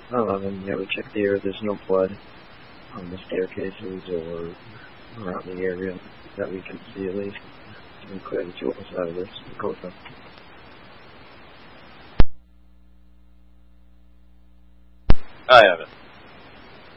Yeah, we checked the area. There's no flood on the staircases or around the area that we can see at least. We clear the tools out of this Dakota. I have it.